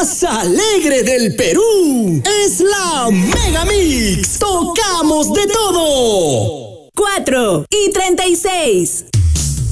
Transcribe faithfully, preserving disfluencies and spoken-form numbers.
más alegre del Perú. Es la Mega Mix. Tocamos de todo. Cuatro y treinta y seis.